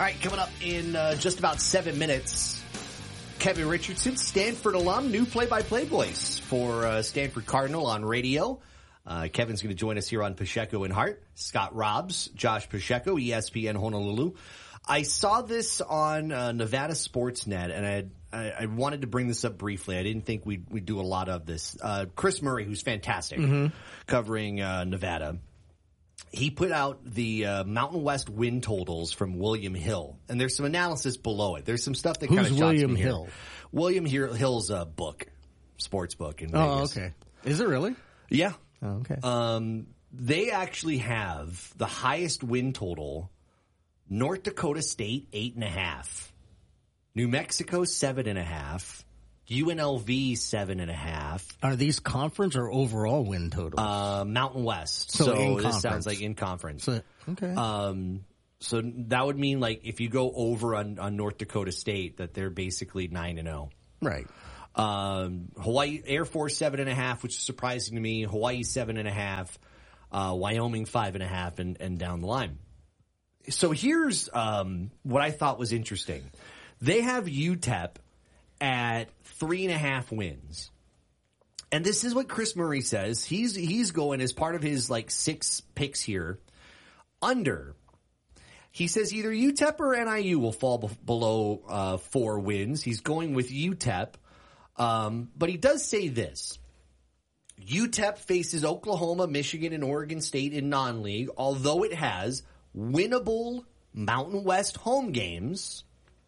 All right, coming up in just about 7 minutes, Kevin Richardson, Stanford alum, new play-by-play voice for Stanford Cardinal on radio. Kevin's going to join us here on Pacheco and Hart. Scott Robbs, Josh Pacheco, ESPN Honolulu. I saw this on Nevada Sportsnet, and I wanted to bring this up briefly. I didn't think we'd do a lot of this. Chris Murray, who's fantastic, covering Nevada. He put out the Mountain West win totals from William Hill, and there's some analysis below it. There's some stuff that kind of shocks me. William Hill? William Hill's book, sports book in Vegas. Oh, okay. Is it really? Yeah. Oh, okay. They actually have the highest win total. North Dakota State 8.5, New Mexico 7.5. UNLV 7.5. Are these conference or overall win totals? Mountain West. So this sounds like in conference. Okay. So that would mean like if you go over on North Dakota State that they're basically 9-0. Right. Hawaii Air Force 7.5, which is surprising to me. Hawaii 7.5. Wyoming 5.5, and down the line. So here's what I thought was interesting. They have UTEP at 3.5 wins. And this is what Chris Murray says. He's going as part of his like 6 picks here under. He says either UTEP or NIU will fall below 4 wins. He's going with UTEP. But he does say this. UTEP faces Oklahoma, Michigan, and Oregon State in non-league, although it has winnable Mountain West home games.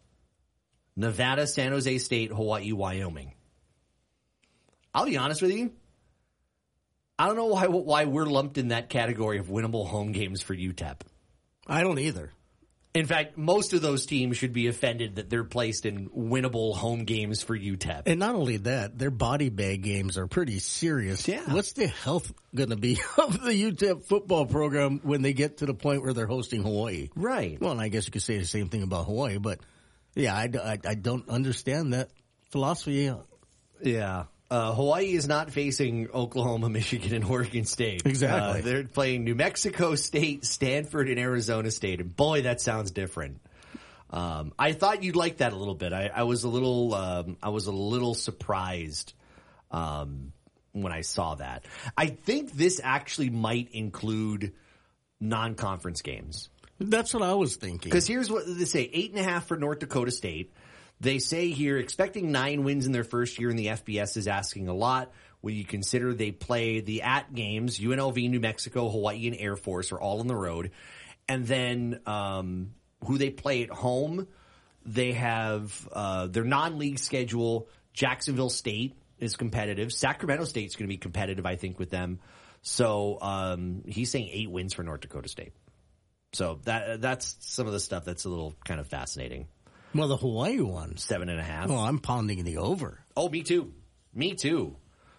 Nevada, San Jose State, Hawaii, Wyoming. I'll be honest with you. I don't know why we're lumped in that category of winnable home games for UTEP. I don't either. In fact, most of those teams should be offended that they're placed in winnable home games for UTEP. And not only that, their body bag games are pretty serious. Yeah. What's the health going to be of the UTEP football program when they get to the point where they're hosting Hawaii? Right. Well, and I guess you could say the same thing about Hawaii, but yeah, I don't understand that philosophy. Yeah. Hawaii is not facing Oklahoma, Michigan, and Oregon State. Exactly. They're playing New Mexico State, Stanford, and Arizona State. And boy, that sounds different. I thought you'd like that a little bit. I was a little surprised when I saw that. I think this actually might include non-conference games. That's what I was thinking. Because here's what they say: 8.5 for North Dakota State. They say here, expecting 9 wins in their first year in the FBS is asking a lot. When you consider they play the at games, UNLV, New Mexico, Hawaii, and Air Force are all on the road. And then who they play at home, they have their non-league schedule. Jacksonville State is competitive. Sacramento State's going to be competitive, I think, with them. So he's saying 8 wins for North Dakota State. So that's some of the stuff that's a little kind of fascinating. Well, the Hawaii one. 7.5. Well, I'm pounding the over. Oh, me too. Me too.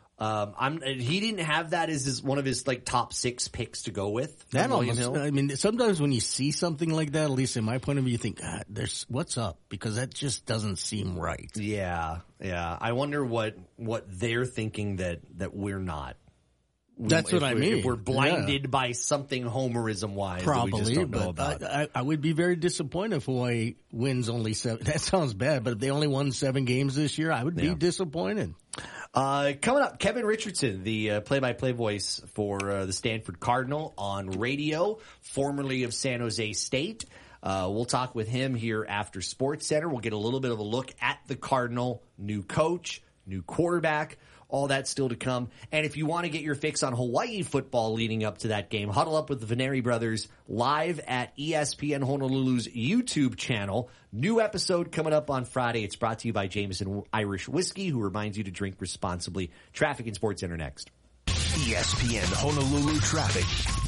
He didn't have that as one of his like top 6 picks to go with. That William almost, Hill. I mean, sometimes when you see something like that, at least in my point of view, you think, God, what's up? Because that just doesn't seem right. Yeah. I wonder what they're thinking that we're not. That's what I mean. If we're blinded by something homerism-wise, probably, that we just don't know but about. I would be very disappointed if Hawaii wins only 7. That sounds bad, but if they only won 7 games this year, I would be disappointed. Coming up, Kevin Richardson, the play-by-play voice for the Stanford Cardinal on radio, formerly of San Jose State. We'll talk with him here after Sports Center. We'll get a little bit of a look at the Cardinal, new coach, new quarterback. All that still to come. And if you want to get your fix on Hawaii football leading up to that game, huddle up with the Veneri brothers live at ESPN Honolulu's YouTube channel. New episode coming up on Friday. It's brought to you by Jameson Irish Whiskey, who reminds you to drink responsibly. Traffic and Sports Center next. ESPN Honolulu Traffic.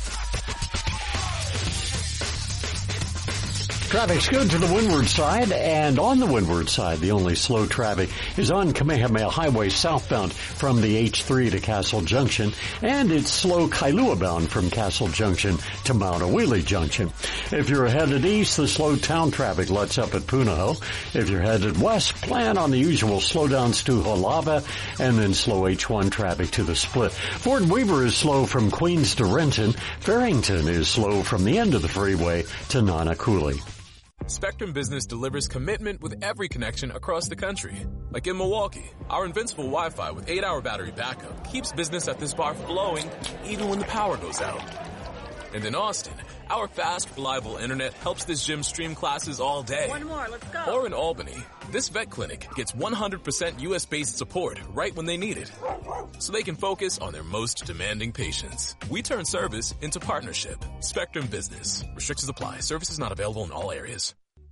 Traffic's good to the windward side, and on the windward side, the only slow traffic is on Kamehameha Highway southbound from the H3 to Castle Junction, and it's slow Kailua bound from Castle Junction to Mount Awili Junction. If you're headed east, the slow town traffic lets up at Punahou. If you're headed west, plan on the usual slowdowns to Halava, and then slow H1 traffic to the Split. Fort Weaver is slow from Queens to Renton. Farrington is slow from the end of the freeway to Nanakuli. Spectrum Business delivers commitment with every connection across the country. Like in Milwaukee, our invincible Wi-Fi with 8-hour battery backup keeps business at this bar flowing even when the power goes out. And in Austin, our fast, reliable internet helps this gym stream classes all day. One more, let's go. Or in Albany, this vet clinic gets 100% US-based support right when they need it, so they can focus on their most demanding patients. We turn service into partnership. Spectrum Business. Restrictions apply. Services not available in all areas.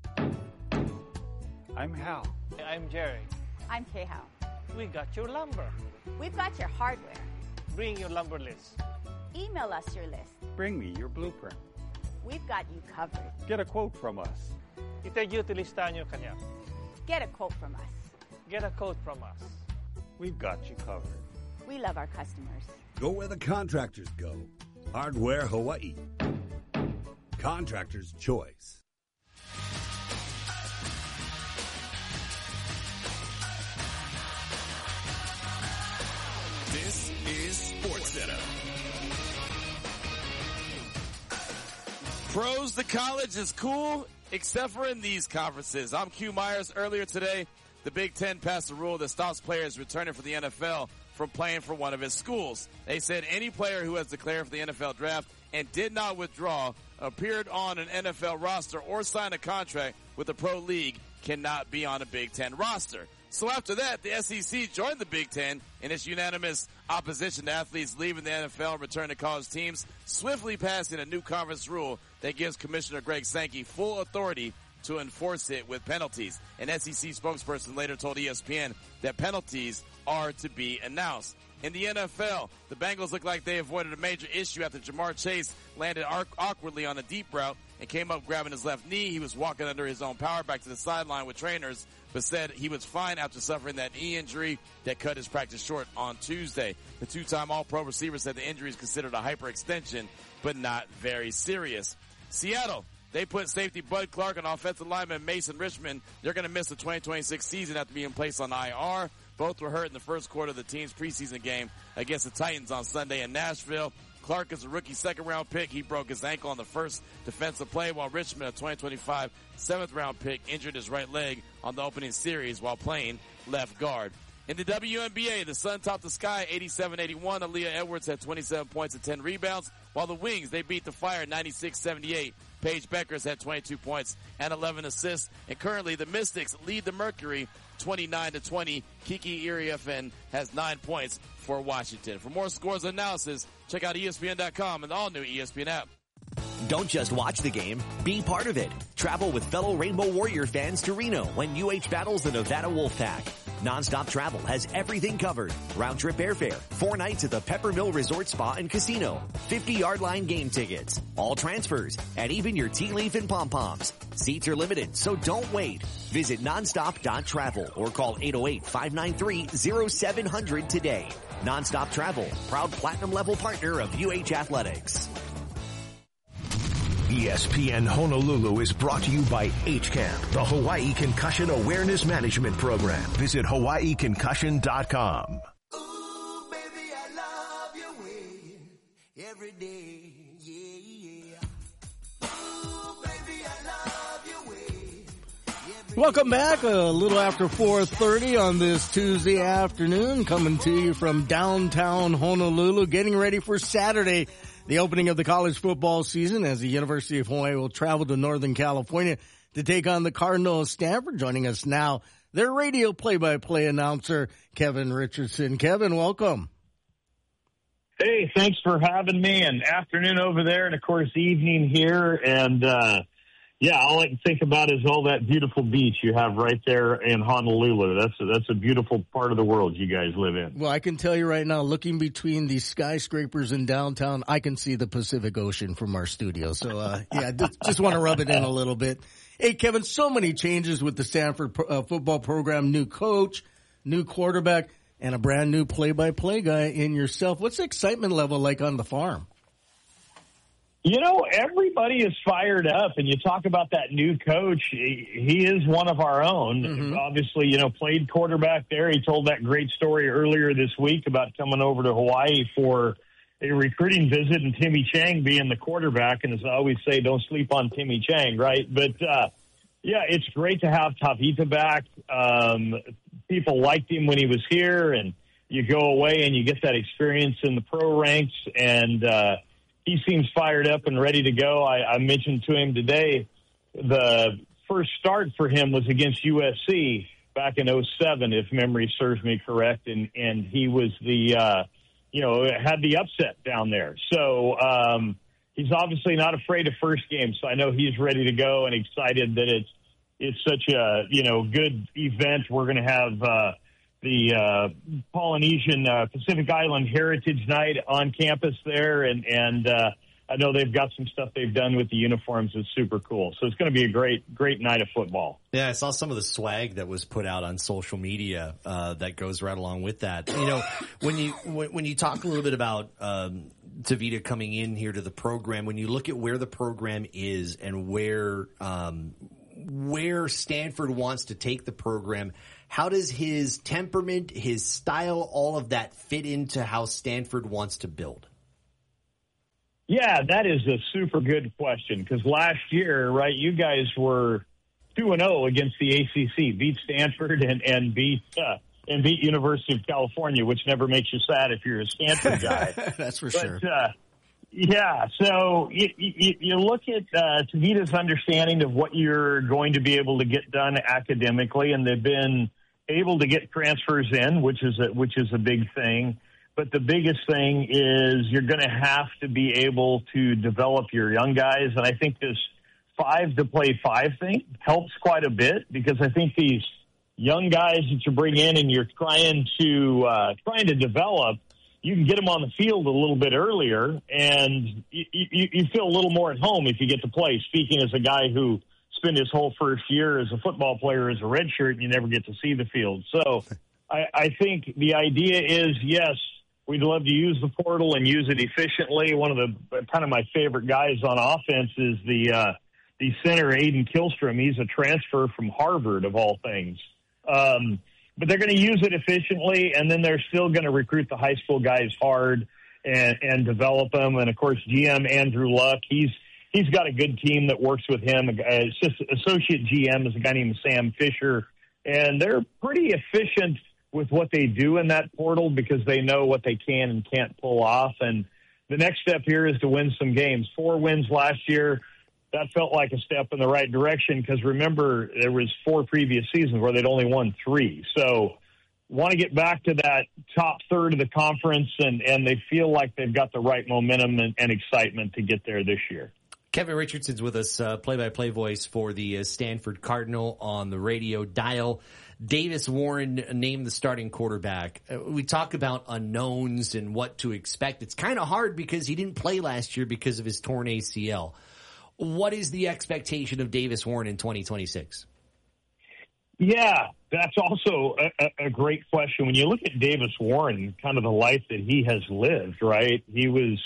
I'm Hal. I'm Jerry. I'm Kay-Hao. We got your lumber. We've got your hardware. Bring your lumber list. Email us your list. Bring me your blueprint. We've got you covered. Get a quote from us. Itagyuti listahan nyo kanya. Get a quote from us. Get a quote from us. We've got you covered. We love our customers. Go where the contractors go. Hardware Hawaii. Contractor's choice. This is SportsCenter. Pros to college is cool, except for in these conferences. I'm Q Myers. Earlier today, the Big Ten passed a rule that stops players returning from the NFL from playing for one of its schools. They said any player who has declared for the NFL draft and did not withdraw, appeared on an NFL roster, or signed a contract with a pro league cannot be on a Big Ten roster. So after that, the SEC joined the Big Ten in its unanimous opposition to athletes leaving the NFL and returning to college teams, swiftly passing a new conference rule that gives Commissioner Greg Sankey full authority to enforce it with penalties. An SEC spokesperson later told ESPN that penalties are to be announced. In the NFL, the Bengals look like they avoided a major issue after Jamar Chase landed awkwardly on a deep route and came up grabbing his left knee. He was walking under his own power back to the sideline with trainers, but said he was fine after suffering that knee injury that cut his practice short on Tuesday. The two-time All-Pro receiver said the injury is considered a hyperextension, but not very serious. Seattle, they put safety Bud Clark and offensive lineman Mason Richmond. They're going to miss the 2026 season after being placed on IR. Both were hurt in the first quarter of the team's preseason game against the Titans on Sunday in Nashville. Clark is a rookie second-round pick. He broke his ankle on the first defensive play, while Richmond, a 2025 seventh-round pick, injured his right leg on the opening series while playing left guard. In the WNBA, the Sun topped the Sky 87-81. Aaliyah Edwards had 27 points and 10 rebounds, while the Wings, they beat the Fire 96-78. Paige Beckers had 22 points and 11 assists. And currently, the Mystics lead the Mercury 29-20. Kiki Iriafen has 9 points for Washington. For more scores and analysis, check out ESPN.com and the all-new ESPN app. Don't just watch the game, be part of it. Travel with fellow Rainbow Warrior fans to Reno when UH battles the Nevada Wolfpack. Nonstop Travel has everything covered. Round-trip airfare, 4 nights at the Peppermill Resort Spa and Casino, 50-yard line game tickets, all transfers, and even your tea leaf and pom-poms. Seats are limited, so don't wait. Visit nonstop.travel or call 808-593-0700 today. Nonstop Travel, proud platinum-level partner of UH Athletics. ESPN Honolulu is brought to you by HCAMP, the Hawaii Concussion Awareness Management Program. Visit hawaiiconcussion.com. Ooh, baby, I love your way every day, yeah. Ooh, baby, I love your way. Welcome back, a little after 4:30 on this Tuesday afternoon, coming to you from downtown Honolulu, getting ready for Saturday, the opening of the college football season, as the University of Hawaii will travel to Northern California to take on the Cardinal of Stanford. Joining us now, their radio play-by-play announcer, Kevin Richardson. Kevin, welcome. Hey, thanks for having me, and afternoon over there, and of course evening here, and yeah, all I can think about is all that beautiful beach you have right there in Honolulu. That's a beautiful part of the world you guys live in. Well, I can tell you right now, looking between these skyscrapers in downtown, I can see the Pacific Ocean from our studio. So, yeah, just want to rub it in a little bit. Hey, Kevin, so many changes with the Stanford football program, new coach, new quarterback, and a brand new play-by-play guy in yourself. What's the excitement level like on the farm? You know, everybody is fired up, and you talk about that new coach. He is one of our own. Mm-hmm. Obviously, you know, played quarterback there. He told that great story earlier this week about coming over to Hawaii for a recruiting visit and Timmy Chang being the quarterback. And as I always say, don't sleep on Timmy Chang, right? But Yeah, it's great to have Tavita back. People liked him when he was here, and you go away and you get that experience in the pro ranks, and he seems fired up and ready to go. I mentioned to him today the first start for him was against USC back in 2007, if memory serves me correct, and he was had the upset down there. So he's obviously not afraid of first game, so I know he's ready to go and excited that it's such a good event. We're going to have the Polynesian Pacific Island Heritage Night on campus there, and I know they've got some stuff they've done with the uniforms that's super cool. So it's going to be a great night of football. Yeah, I saw some of the swag that was put out on social media that goes right along with that. When you talk a little bit about Tavita coming in here to the program, when you look at where the program is and where Stanford wants to take the program, how does his temperament, his style, all of that fit into how Stanford wants to build? Yeah, that is a super good question, because last year, right, you guys were 2-0 against the ACC, beat Stanford and beat University of California, which never makes you sad if you're a Stanford guy. That's for sure. Yeah, so you look at Tavita's understanding of what you're going to be able to get done academically, and they've been able to get transfers in, which is a big thing. But the biggest thing is you're going to have to be able to develop your young guys. And I think this 5-to-play-5 thing helps quite a bit, because I think these young guys that you bring in and you're trying to develop, you can get them on the field a little bit earlier, and you feel a little more at home if you get to play. Speaking as a guy who spent his whole first year as a football player as a redshirt, and you never get to see the field. So I think the idea is, yes, we'd love to use the portal and use it efficiently. One of the kind of my favorite guys on offense is the center, Aiden Killstrom. He's a transfer from Harvard, of all things. But they're going to use it efficiently, and then they're still going to recruit the high school guys hard and develop them. And, of course, GM Andrew Luck, he's got a good team that works with him. Associate GM is a guy named Sam Fisher, and they're pretty efficient with what they do in that portal, because they know what they can and can't pull off. And the next step here is to win some games. 4 wins last year. That felt like a step in the right direction, because remember, there was 4 previous seasons where they'd only won 3. So want to get back to that top third of the conference, and they feel like they've got the right momentum and excitement to get there this year. Kevin Richardson's with us, play-by-play voice for the Stanford Cardinal on the radio dial. Davis Warren named the starting quarterback. We talk about unknowns and what to expect. It's kind of hard because he didn't play last year because of his torn ACL. What is the expectation of Davis Warren in 2026? Yeah, that's also a great question. When you look at Davis Warren, kind of the life that he has lived, right? He was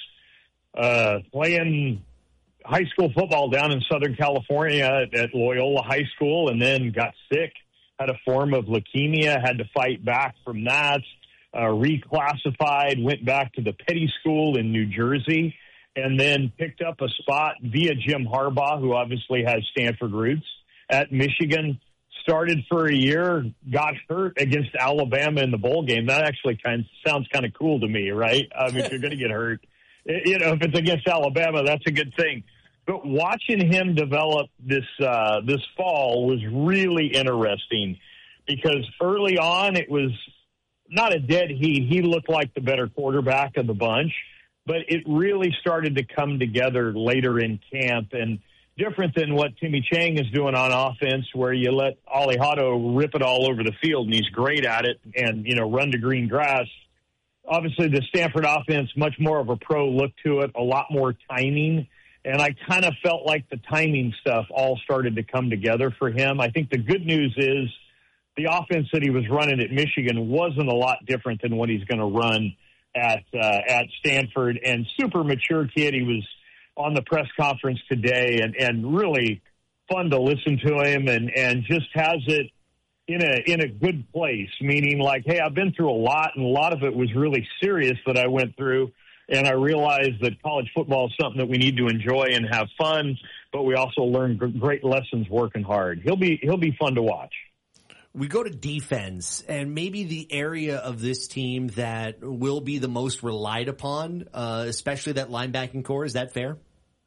playing high school football down in Southern California at Loyola High School, and then got sick, had a form of leukemia, had to fight back from that, reclassified, went back to the Petty School in New Jersey, and then picked up a spot via Jim Harbaugh, who obviously has Stanford roots, at Michigan. Started for a year, got hurt against Alabama in the bowl game. That actually sounds kind of cool to me, right? I mean, if you're going to get hurt, if it's against Alabama, that's a good thing. But watching him develop this fall was really interesting, because early on it was not a dead heat. He looked like the better quarterback of the bunch, but it really started to come together later in camp, and different than what Timmy Chang is doing on offense, where you let Ollie Hotto rip it all over the field, and he's great at it, and, run to green grass. Obviously, the Stanford offense, much more of a pro look to it, a lot more timing. And I kind of felt like the timing stuff all started to come together for him. I think the good news is the offense that he was running at Michigan wasn't a lot different than what he's going to run at Stanford. And super mature kid. He was on the press conference today, and really fun to listen to him, and just has it in a good place, meaning like, hey, I've been through a lot, and a lot of it was really serious that I went through, and I realized that college football is something that we need to enjoy and have fun. but we also learn great lessons working hard. He'll be fun to watch. We go to defense, and maybe the area of this team that will be the most relied upon, especially that linebacking core. Is that fair?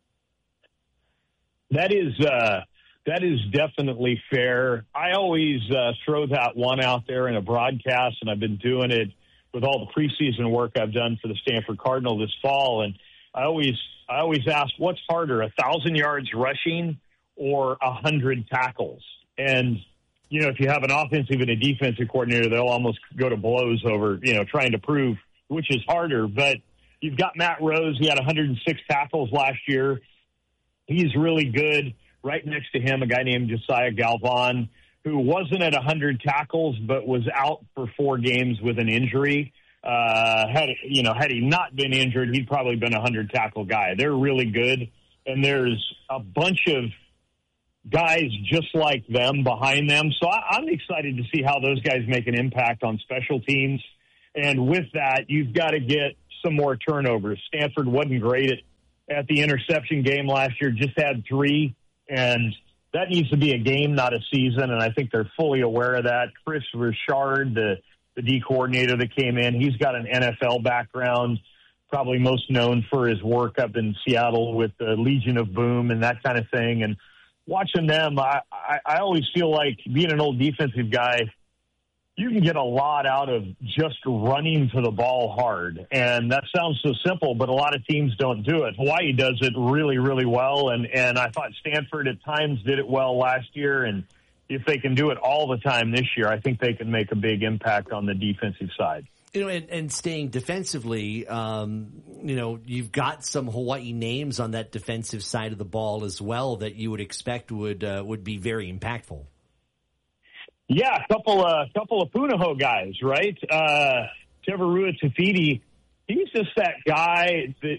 That is definitely fair. I always throw that one out there in a broadcast, and I've been doing it with all the preseason work I've done for the Stanford Cardinal this fall. And I always ask, what's harder, 1,000 yards rushing or 100 tackles? And if you have an offensive and a defensive coordinator, they'll almost go to blows over, trying to prove which is harder. But you've got Matt Rose. He had 106 tackles last year. He's really good. Right next to him, a guy named Josiah Galvan, who wasn't at 100 tackles but was out for 4 games with an injury. Had he not been injured, he'd probably been a 100-tackle guy. They're really good, and there's a bunch of guys just like them behind them. So I'm excited to see how those guys make an impact on special teams. And with that, you've got to get some more turnovers. Stanford wasn't great at the interception game last year, just had 3, and that needs to be a game, not a season, and I think they're fully aware of that. Chris Richard, the D coordinator that came in, he's got an NFL background, probably most known for his work up in Seattle with the Legion of Boom and that kind of thing. And watching them, I always feel like being an old defensive guy, you can get a lot out of just running to the ball hard. And that sounds so simple, but a lot of teams don't do it. Hawaii does it really, really well. And I thought Stanford at times did it well last year. And if they can do it all the time this year, I think they can make a big impact on the defensive side. And staying defensively, you've got some Hawaii names on that defensive side of the ball as well that you would expect would be very impactful. Yeah, a couple of Punahou guys, right? Tevarua Tafiti, he's just that guy that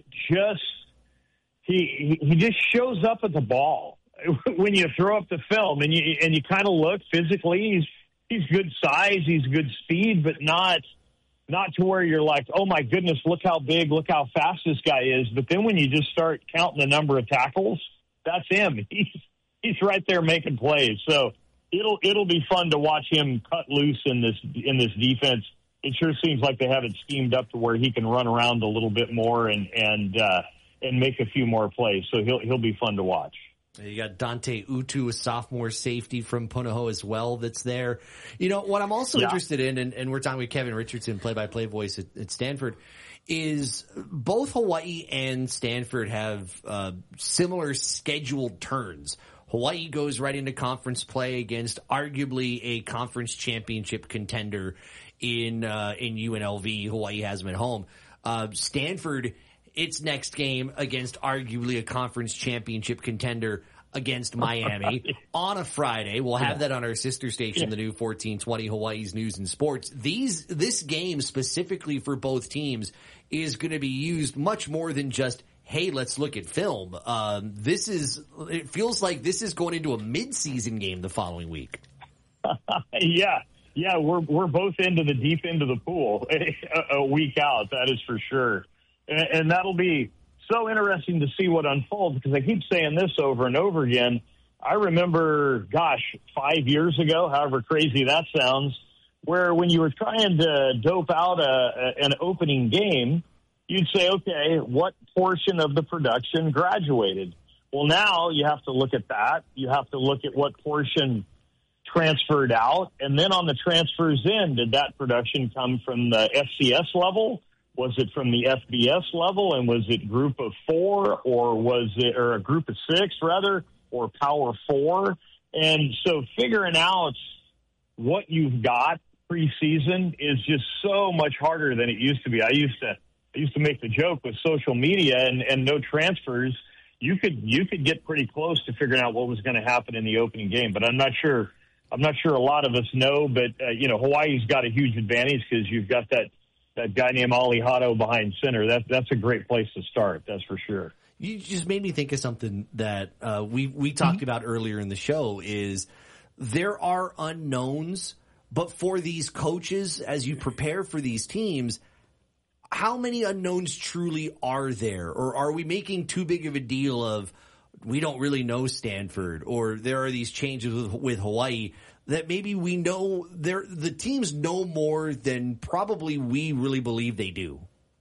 he just shows up at the ball when you throw up the film, and you kind of look physically, he's good size, he's good speed, but not to where you're like, oh my goodness, look how big, look how fast this guy is. But then when you just start counting the number of tackles, that's him. He's right there making plays. So it'll be fun to watch him cut loose in this defense. It sure seems like they have it schemed up to where he can run around a little bit more and make a few more plays. So he'll be fun to watch. You got Dante Utu, a sophomore safety from Punahou as well that's there. What I'm also interested in, and we're talking with Kevin Richardson, play-by-play voice at Stanford, is both Hawaii and Stanford have similar scheduled turns. Hawaii goes right into conference play against arguably a conference championship contender in UNLV. Hawaii has them at home. Stanford, its next game against arguably a conference championship contender against Miami on a Friday. We'll have that on our sister station, the new 1420 Hawaii's News and Sports. This game specifically for both teams is going to be used much more than just, hey, let's look at film. It feels like this is going into a mid-season game the following week. Yeah, we're both into the deep end of the pool a week out. That is for sure. And that'll be so interesting to see what unfolds, because I keep saying this over and over again. I remember, 5 years ago, however crazy that sounds, where when you were trying to dope out an opening game, you'd say, okay, what portion of the production graduated? Well, now you have to look at that. You have to look at what portion transferred out. And then on the transfers in, did that production come from the FCS level? Was it from the FBS level, and was it group of 4, or a group of 6 rather, or Power 4? And so figuring out what you've got preseason is just so much harder than it used to be. I used to make the joke with social media and no transfers. You could get pretty close to figuring out what was going to happen in the opening game, but I'm not sure a lot of us know. But Hawaii's got a huge advantage because you've got that guy named Ali Hato behind center. That's a great place to start. That's for sure. You just made me think of something that we talked about earlier in the show. Is there are unknowns, but for these coaches, as you prepare for these teams, how many unknowns truly are there? Or are we making too big of a deal of we don't really know Stanford, or there are these changes with Hawaii that maybe we know the teams know more than probably we really believe they do.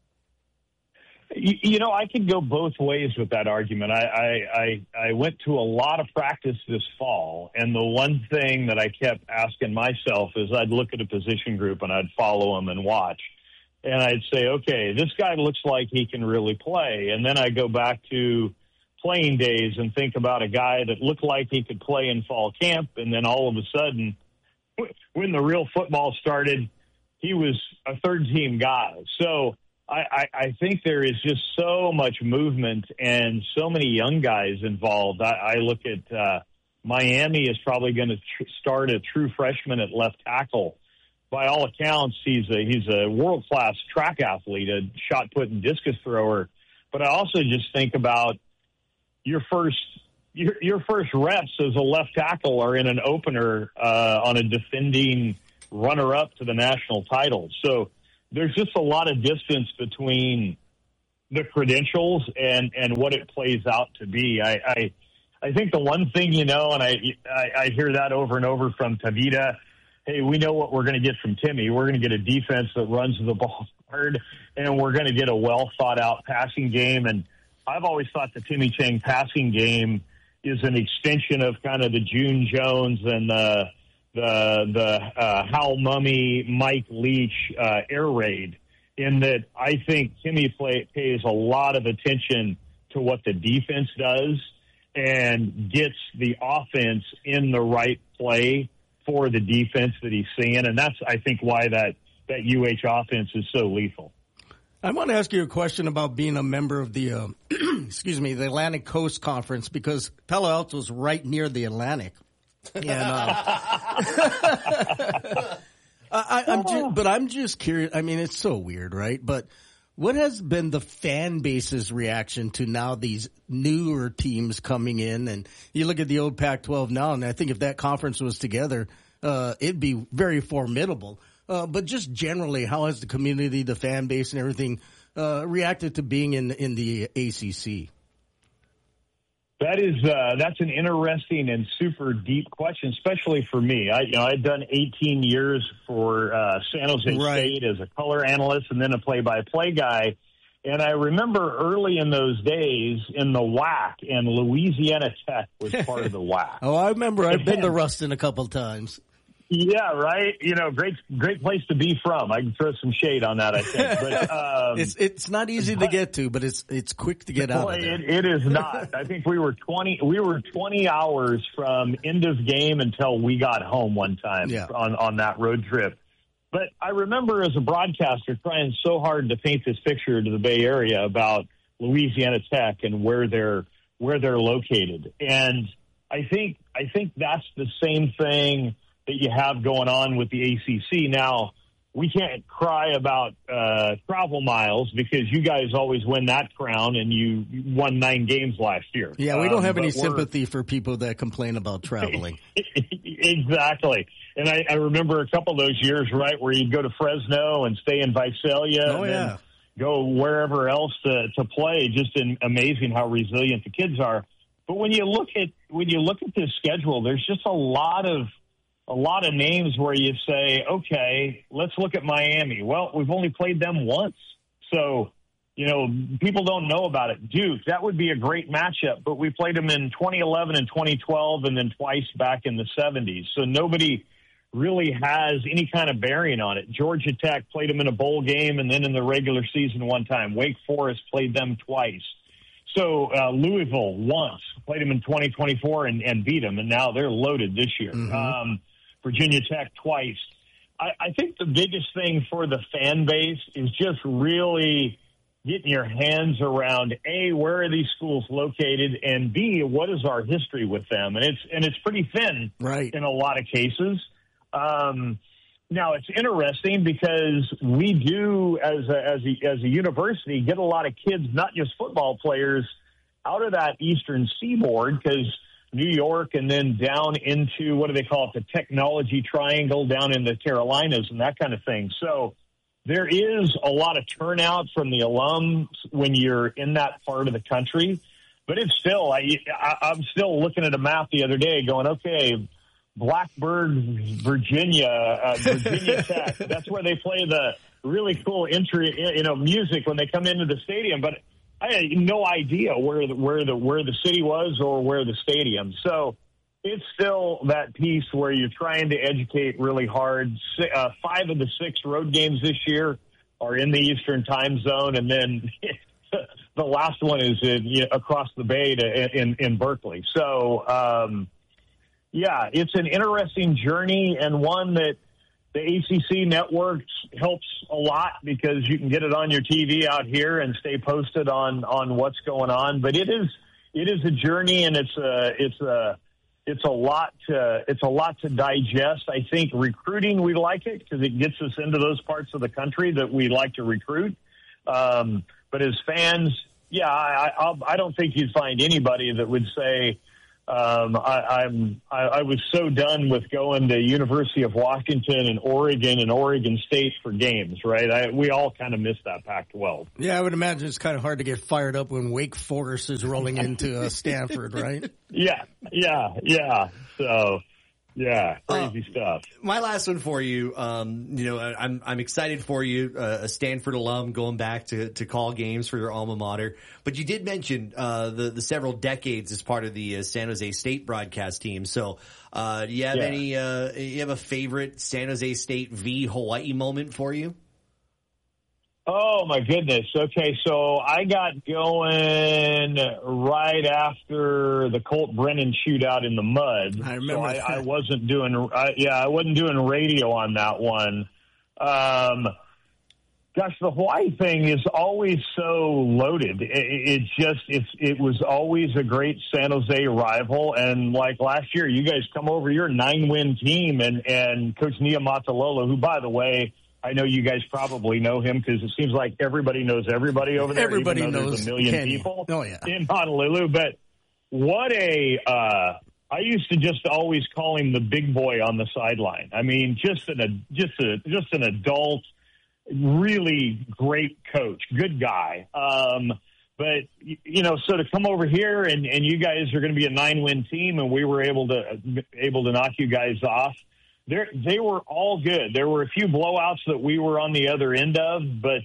You know, I could go both ways with that argument. I went to a lot of practice this fall, and the one thing that I kept asking myself is I'd look at a position group and I'd follow them and watch. And I'd say, okay, this guy looks like he can really play. And then I go back to playing days and think about a guy that looked like he could play in fall camp, and then all of a sudden, when the real football started, he was a third-team guy. So I think there is just so much movement and so many young guys involved. I look at Miami is probably going to start a true freshman at left tackle. By all accounts, he's a world-class track athlete, a shot put and discus thrower. But I also just think about your first reps as a left tackle are in an opener on a defending runner-up to the national title. So there's just a lot of distance between the credentials and what it plays out to be. I think the one thing, and I hear that over and over from Tavita, hey, we know what we're going to get from Timmy. We're going to get a defense that runs the ball hard, and we're going to get a well-thought-out passing game. And I've always thought the Timmy Chang passing game is an extension of kind of the June Jones and the Hal Mummy, Mike Leach air raid, in that I think Timmy pays a lot of attention to what the defense does and gets the offense in the right play for the defense that he's seeing. And that's, I think, why that UH offense is so lethal. I want to ask you a question about being a member of the, the Atlantic Coast Conference, because Palo Alto is right near the Atlantic. And, I'm just curious. I mean, it's so weird, right? But what has been the fan base's reaction to now these newer teams coming in? And you look at the old Pac-12 now, and I think if that conference was together, it'd be very formidable. But just generally, how has the community, the fan base, and everything reacted to being in the ACC? That's an interesting and super deep question, especially for me. I'd done 18 years for San Jose State as a color analyst and then a play-by-play guy. And I remember early in those days in the WAC, and Louisiana Tech was part of the WAC. Oh, I remember. I've been to Ruston a couple times. Yeah, right. Great place to be from. I can throw some shade on that, I think. But it's not easy to get to, but it's quick to get out of there. It is not. I think we were 20 hours from end of game until we got home one time on that road trip. But I remember as a broadcaster trying so hard to paint this picture to the Bay Area about Louisiana Tech and where they're located. And I think that's the same thing that you have going on with the ACC. Now, we can't cry about travel miles because you guys always win that crown, and you won 9 games last year. Yeah, we don't have any sympathy for people that complain about traveling. Exactly. And I remember a couple of those years, right, where you'd go to Fresno and stay in Visalia and then go wherever else to play. Just amazing how resilient the kids are. But when you look at this schedule, there's just a lot of names where you say, okay, let's look at Miami. Well, we've only played them once. So, people don't know about it. Duke, that would be a great matchup, but we played them in 2011 and 2012 and then twice back in the 70s. So nobody really has any kind of bearing on it. Georgia Tech played them in a bowl game and then in the regular season one time. Wake Forest played them twice. So Louisville once, played them in 2024 and beat them, and now they're loaded this year. Mm-hmm. Virginia Tech twice. I think the biggest thing for the fan base is just really getting your hands around, A, where are these schools located, and B, what is our history with them? And it's pretty thin in a lot of cases. Now, it's interesting because we do, as a university, get a lot of kids, not just football players, out of that eastern seaboard, because New York and then down into, what do they call it, the technology triangle down in the Carolinas and that kind of thing. So there is a lot of turnout from the alums when you're in that part of the country. but it's still, I'm still looking at a map the other day going, okay, Blacksburg, Virginia Tech. That's where they play the really cool entry, music when they come into the stadium. But I had no idea where the city was or where the stadium. So it's still that piece where you're trying to educate really hard. 5 of the 6 road games this year are in the Eastern time zone, and then the last one is across the bay in Berkeley. So, yeah, it's an interesting journey and one that the ACC network helps a lot because you can get it on your TV out here and stay posted on what's going on. But it is a journey, and it's a lot to digest. I think recruiting, we like it because it gets us into those parts of the country that we like to recruit. But as fans, yeah, I don't think you'd find anybody that would say, I was so done with going to University of Washington and Oregon State for games, right? We all kind of miss that Pac-12. Yeah, I would imagine it's kind of hard to get fired up when Wake Forest is rolling into Stanford, right? Yeah. So, yeah, crazy stuff. My last one for you, I'm excited for you, a Stanford alum going back to call games for your alma mater. But you did mention the several decades as part of the San Jose State broadcast team. So, do you have you have a favorite San Jose State v Hawaii moment for you? Oh, my goodness. Okay, so I got going right after the Colt Brennan shootout in the mud. I remember. So I wasn't doing radio on that one. Gosh, the Hawaii thing is always so loaded. It was always a great San Jose rival. And like last year, you guys come over, you're a 9-win team, and Coach Nia Matalolo, who, by the way, I know you guys probably know him because it seems like everybody knows everybody over there. Everybody even though knows there's a million Kenny. people in Honolulu. But what I used to just always call him the big boy on the sideline. I mean, just an adult, really great coach, good guy. But so to come over here and you guys are going to be a 9-win team, and we were able to knock you guys off. They were all good. There were a few blowouts that we were on the other end of, but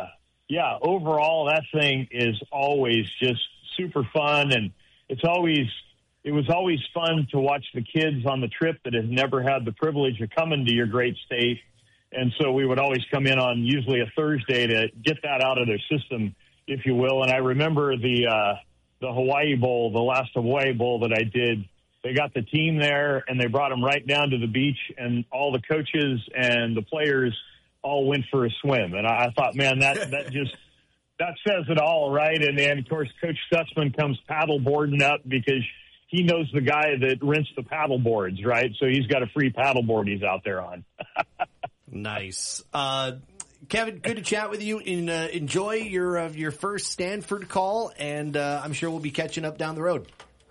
overall that thing is always just super fun, and it was always fun to watch the kids on the trip that had never had the privilege of coming to your great state, and so we would always come in on usually a Thursday to get that out of their system, if you will. And I remember the Hawaii Bowl, the last Hawaii Bowl that I did. They got the team there, and they brought them right down to the beach, and all the coaches and the players all went for a swim. And I thought, man, that says it all, right? And then, of course, Coach Stutzman comes paddleboarding up because he knows the guy that rents the paddle boards, right? So he's got a free paddleboard he's out there on. Nice. Kevin, good to chat with you. Enjoy your first Stanford call, and I'm sure we'll be catching up down the road.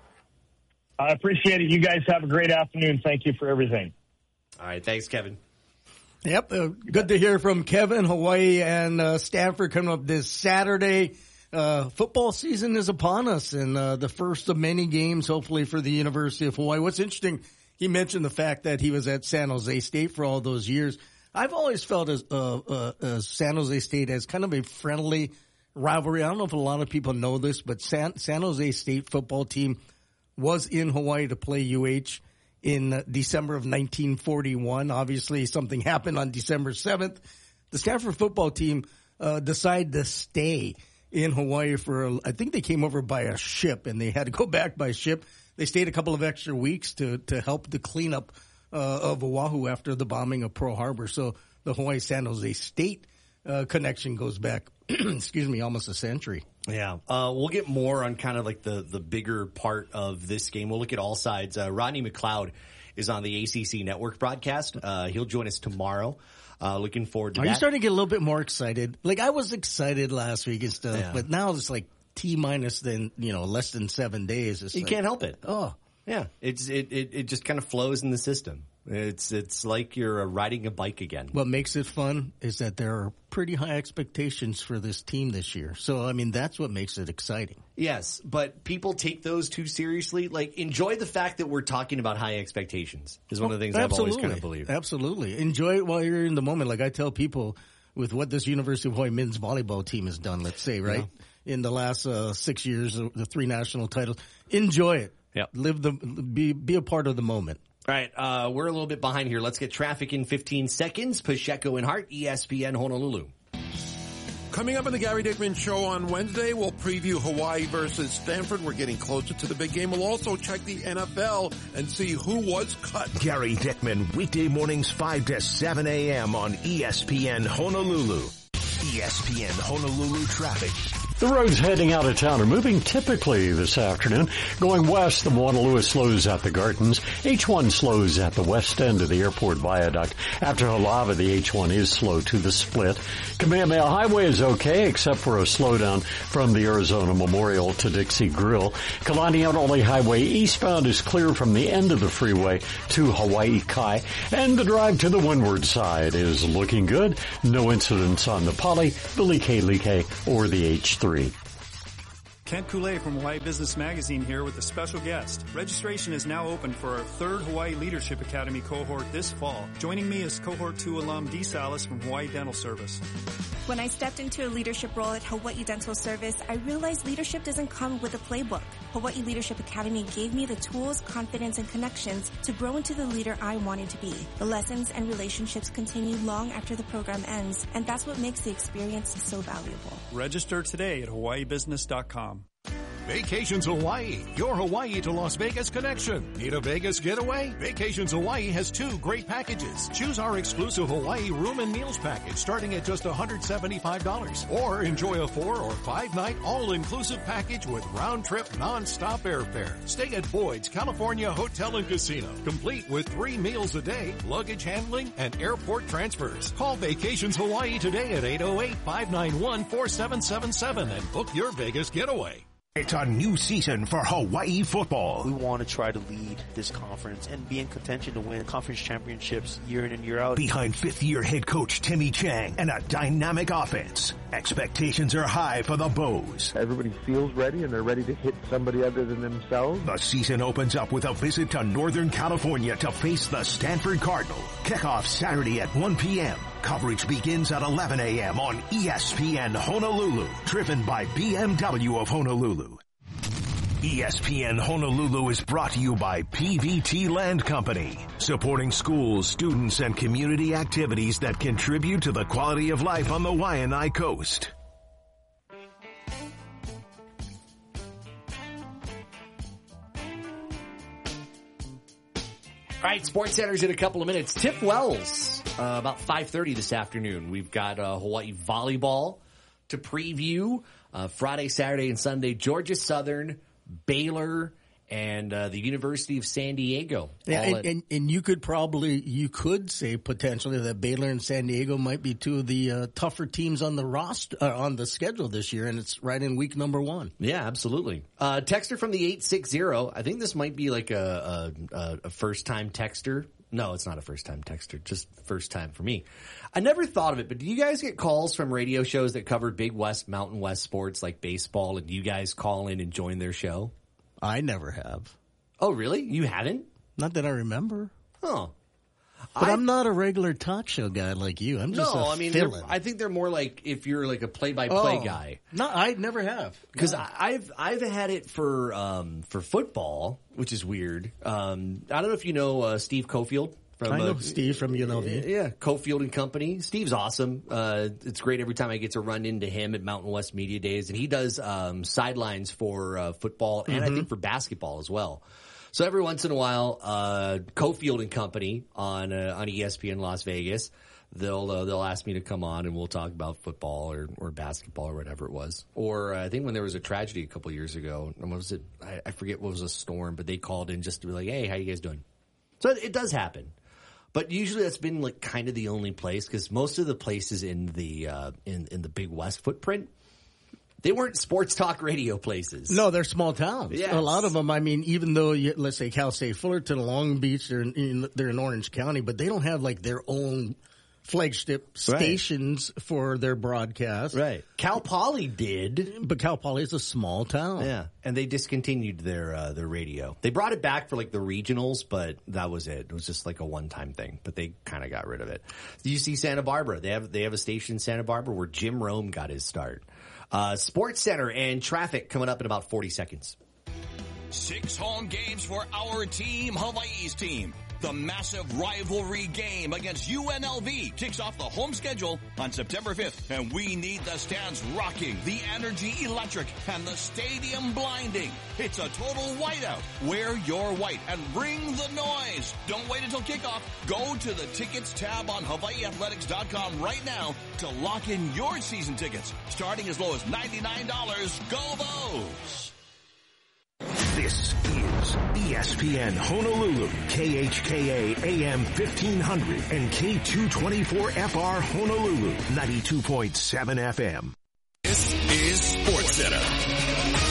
I appreciate it. You guys have a great afternoon. Thank you for everything. All right. Thanks, Kevin. Yep. Good to hear from Kevin. Hawaii and Stanford coming up this Saturday. Football season is upon us, and the first of many games, hopefully, for the University of Hawaii. What's interesting, he mentioned the fact that he was at San Jose State for all those years. I've always felt as San Jose State as kind of a friendly rivalry. I don't know if a lot of people know this, but San Jose State football team was in Hawaii to play UH in December of 1941. Obviously, something happened on December 7th. The Stanford football team decided to stay in Hawaii I think they came over by a ship, and they had to go back by ship. They stayed a couple of extra weeks to help the cleanup of Oahu after the bombing of Pearl Harbor. So the Hawaii-San Jose State connection goes back, almost a century. Yeah. We'll get more on kind of like the bigger part of this game. We'll look at all sides. Rodney McLeod is on the ACC network broadcast. He'll join us tomorrow. Looking forward to that. Are you starting to get a little bit more excited? Like, I was excited last week and stuff, but now it's like T-minus less than 7 days. You can't help it. Oh. Yeah. It just kind of flows in the system. It's like you're riding a bike again. What makes it fun is that there are pretty high expectations for this team this year. So, I mean, that's what makes it exciting. Yes, but people take those too seriously. Like, enjoy the fact that we're talking about high expectations is one of the things I've always kind of believed. Absolutely. Enjoy it while you're in the moment. Like I tell people with what this University of Hawaii men's volleyball team has done, let's say, right? Yeah. In the last 6 years, the 3 national titles. Enjoy it. Yep. Be a part of the moment. All right, we're a little bit behind here. Let's get traffic in 15 seconds. Pacheco and Hart, ESPN Honolulu. Coming up on the Gary Dickman Show on Wednesday, we'll preview Hawaii versus Stanford. We're getting closer to the big game. We'll also check the NFL and see who was cut. Gary Dickman, weekday mornings 5 to 7 a.m. on ESPN Honolulu. ESPN Honolulu traffic. The roads heading out of town are moving typically this afternoon. Going west, the Waterloo slows at the Gardens. H1 slows at the west end of the airport viaduct. After Halava, the H1 is slow to the split. Kamehameha Highway is okay, except for a slowdown from the Arizona Memorial to Dixie Grill. Kalaniaole Highway eastbound is clear from the end of the freeway to Hawaii Kai. And the drive to the windward side is looking good. No incidents on the Poly, the Like, or the H3. Kent Coulee from Hawaii Business Magazine here with a special guest. Registration is now open for our 3rd Hawaii Leadership Academy cohort this fall. Joining me is Cohort 2 alum Dee Salas from Hawaii Dental Service. When I stepped into a leadership role at Hawaii Dental Service, I realized leadership doesn't come with a playbook. Hawaii Leadership Academy gave me the tools, confidence, and connections to grow into the leader I wanted to be. The lessons and relationships continue long after the program ends, and that's what makes the experience so valuable. Register today at hawaiibusiness.com. Vacations Hawaii, your Hawaii to Las Vegas connection. Need a Vegas getaway? Vacations Hawaii has 2 great packages. Choose our exclusive Hawaii room and meals package starting at just $175. Or enjoy a 4 or 5 night all-inclusive package with round-trip non-stop airfare. Stay at Boyd's California Hotel and Casino, complete with 3 meals a day, luggage handling, and airport transfers. Call Vacations Hawaii today at 808-591-4777 and book your Vegas getaway. It's a new season for Hawaii football. We want to try to lead this conference and be in contention to win conference championships year in and year out. Behind 5th-year head coach Timmy Chang and a dynamic offense, expectations are high for the Bows. Everybody feels ready and they're ready to hit somebody other than themselves. The season opens up with a visit to Northern California to face the Stanford Cardinal. Kickoff Saturday at 1 p.m. Coverage begins at 11 a.m. on ESPN Honolulu, driven by BMW of Honolulu. ESPN Honolulu is brought to you by PVT Land Company, supporting schools, students, and community activities that contribute to the quality of life on the Waianae Coast. All right, Sports Center's in a couple of minutes. Tip Wells, about 5:30 this afternoon. We've got Hawaii volleyball to preview. Friday, Saturday, and Sunday, Georgia Southern, Baylor, and the University of San Diego. Yeah, and you could say potentially that Baylor and San Diego might be 2 of the tougher teams on the roster on the schedule this year, and it's right in week number 1. Yeah, absolutely. Texter from the 860. I think this might be like a first time texter. No, it's not a first time texter. Just first time for me. I never thought of it, but do you guys get calls from radio shows that cover Big West, Mountain West sports like baseball, and do you guys call in and join their show? I never have. Oh, really? You haven't? Not that I remember. Huh. But I'm not a regular talk show guy like you. I'm just fill-in. I think they're more like if you're like a play-by-play guy. No, I never have. Because I've had it for football, which is weird. I don't know if you know Steve Cofield. I know Steve from UNLV. Yeah, Cofield and Company. Steve's awesome. It's great every time I get to run into him at Mountain West Media Days. And he does sidelines for football and I think for basketball as well. So every once in a while, Cofield and Company on ESPN Las Vegas, they'll ask me to come on and we'll talk about football or basketball or whatever it was. Or I think when there was a tragedy a couple years ago, what was it? I forget what was a storm, but they called in just to be like, "Hey, how you guys doing?" So it does happen. But usually that's been like kind of the only place because most of the places in the Big West footprint, They weren't sports talk radio places. No, they're small towns. Yes. A lot of them, I mean, even though, let's say Cal State Fullerton, Long Beach, they're in Orange County, but they don't have like their own flagship stations for their broadcast. Right. Cal Poly did. But Cal Poly is a small town. Yeah. And they discontinued their radio. They brought it back for like the regionals, but that was it. It was just like a one-time thing, but they kind of got rid of it. UC Santa Barbara, they have a station in Santa Barbara where Jim Rome got his start. Sports Center and traffic coming up in about 40 seconds. 6 home games for our team, Hawaii's team. The massive rivalry game against UNLV kicks off the home schedule on September 5th, and we need the stands rocking, the energy electric, and the stadium blinding. It's a total whiteout. Wear your white and bring the noise. Don't wait until kickoff. Go to the tickets tab on HawaiiAthletics.com right now to lock in your season tickets, starting as low as $99. Go Vols! This is ESPN Honolulu, KHKA AM 1500 and K224FR Honolulu, 92.7 FM. This is Sports Center.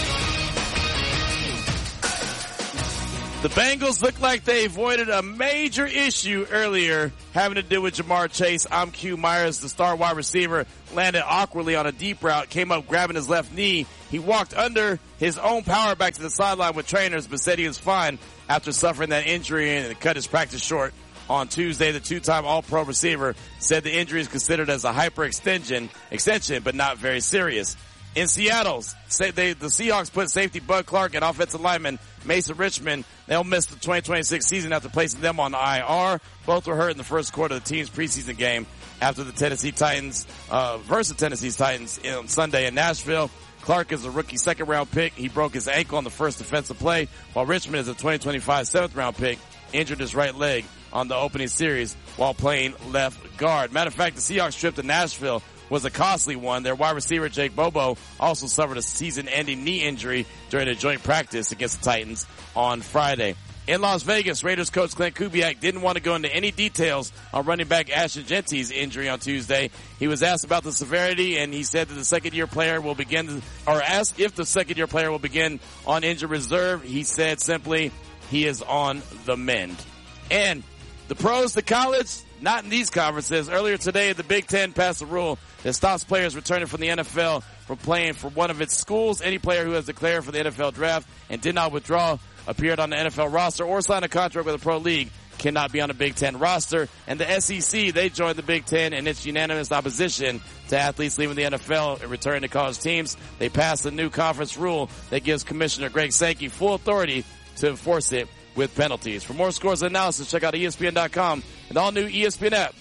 The Bengals look like they avoided a major issue earlier having to do with Jamar Chase. I'm Q Myers, the star wide receiver, landed awkwardly on a deep route, came up grabbing his left knee. He walked under his own power back to the sideline with trainers, but said he was fine after suffering that injury and cut his practice short on Tuesday. The two-time All-Pro receiver said the injury is considered as a hyperextension, but not very serious. In Seattle, the Seahawks put safety Bud Clark and offensive lineman Mason Richmond. They'll miss the 2026 season after placing them on IR. Both were hurt in the first quarter of the team's preseason game after the Tennessee Titans versus Tennessee Titans on Sunday in Nashville. Clark is a rookie second-round pick. He broke his ankle on the first defensive play, while Richmond is a 2025 seventh-round pick, injured his right leg on the opening series while playing left guard. Matter of fact, the Seahawks trip to Nashville was a costly one. Their wide receiver, Jake Bobo, also suffered a season-ending knee injury during a joint practice against the Titans on Friday. In Las Vegas, Raiders coach Clint Kubiak didn't want to go into any details on running back Ashton Genty's injury on Tuesday. He was asked about the severity, and he said that the second-year player will begin, or asked if the second-year player will begin on injured reserve. He said simply, he is on the mend. And the pros, the college, not in these conferences. Earlier today, the Big Ten passed a rule that stops players returning from the NFL from playing for one of its schools. Any player who has declared for the NFL draft and did not withdraw, appeared on the NFL roster, or signed a contract with a pro league cannot be on the Big Ten roster. And the SEC, they joined the Big Ten in its unanimous opposition to athletes leaving the NFL and returning to college teams. They passed a new conference rule that gives Commissioner Greg Sankey full authority to enforce it with penalties. For more scores and analysis, check out ESPN.com and the all-new ESPN app.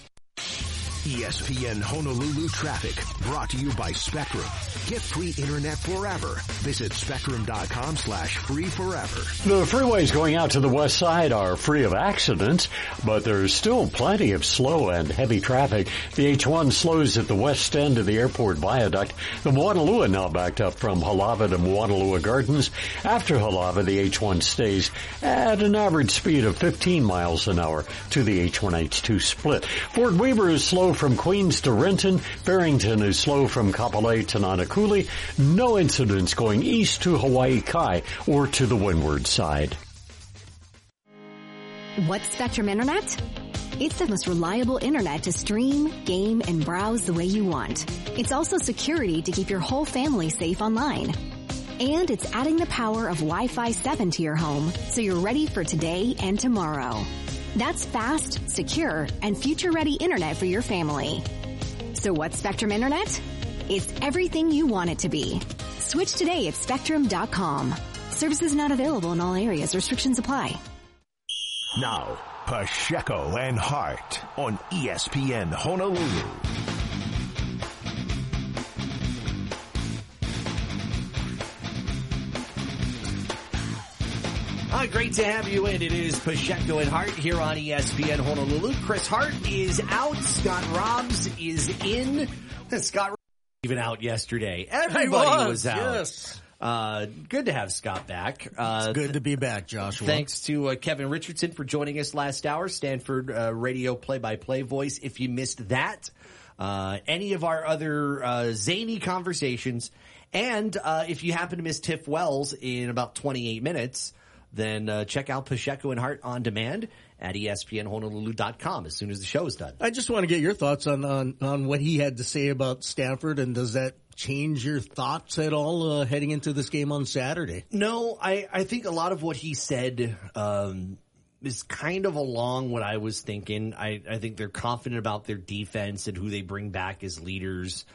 ESPN Honolulu traffic brought to you by Spectrum. Get free internet forever. Visit spectrum.com/free forever. The freeways going out to the west side are free of accidents, but there's still plenty of slow and heavy traffic. The H1 slows at the west end of the airport viaduct. The Moanalua now backed up from Halava to Moanalua Gardens. After Halava, the H1 stays at an average speed of 15 miles an hour to the H1H2 split. Fort Weaver is slow from Queens to Renton. Barrington is slow from Kapolei to Nanakuli. No incidents going east to Hawaii Kai or to the windward side. What's Spectrum Internet? It's the most reliable internet to stream, game, and browse the way you want. It's also security to keep your whole family safe online. And it's adding the power of Wi-Fi 7 to your home so you're ready for today and tomorrow. That's fast, secure, and future-ready internet for your family. So what's Spectrum Internet? It's everything you want it to be. Switch today at Spectrum.com. Services not available in all areas. Restrictions apply. Now, Pacheco and Hart on ESPN Honolulu. Great to have you in. It is Pacheco and Hart here on ESPN Honolulu. Chris Hart is out. Scott Robbs is in. Scott Robbs was even out yesterday. Everybody was out. Yes. Good to have Scott back. It's good to be back, Joshua. Thanks to Kevin Richardson for joining us last hour, Stanford radio play-by-play voice. If you missed that, any of our other zany conversations, And if you happen to miss Tiff Wells in about 28 minutes, then check out Pacheco and Hart on demand at ESPNHonolulu.com as soon as the show is done. I just want to get your thoughts on what he had to say about Stanford, and does that change your thoughts at all heading into this game on Saturday? No, I think a lot of what he said is kind of along what I was thinking. I think they're confident about their defense and who they bring back as leaders.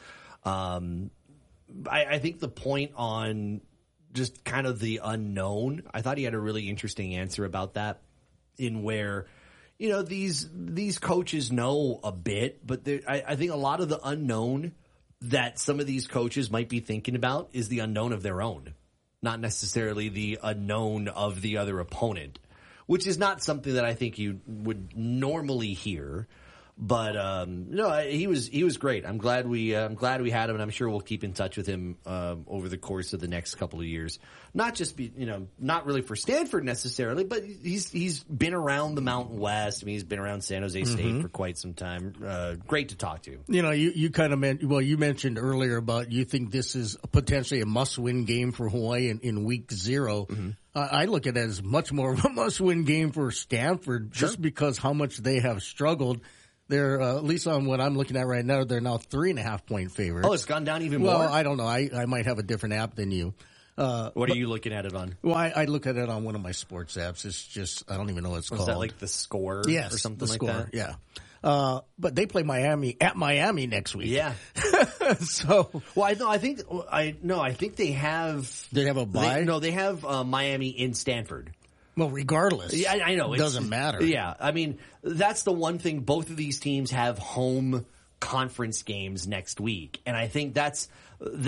I think the point on just kind of the unknown, I thought he had a really interesting answer about that, in where, you know, these coaches know a bit, but I think a lot of the unknown that some of these coaches might be thinking about is the unknown of their own, not necessarily the unknown of the other opponent, which is not something that I think you would normally hear. But no, he was great. I'm glad we had him, and I'm sure we'll keep in touch with him over the course of the next couple of years. Not just not really for Stanford necessarily, but he's been around the Mountain West. I mean, he's been around San Jose State for quite some time. Great to talk to. You know, you kind of you mentioned earlier about you think this is potentially a must-win game for Hawaii in week 0. Mm-hmm. I look at it as much more of a must-win game for Stanford, just because how much they have struggled. They're, at least on what I'm looking at right now, they're now 3.5-point favorites. Oh, it's gone down even more? Well, I don't know. I might have a different app than you. What are you looking at it on? Well, I look at it on one of my sports apps. It's just, I don't even know what it's called. Is that like the Score or something like Score, that? Yeah. But they play Miami at Miami next week. Yeah. So, well, I think they have. They have a bye? They have Miami in Stanford. Well, regardless. Yeah, I know. It doesn't matter. Yeah. I mean, that's the one thing. Both of these teams have home conference games next week. And I think that's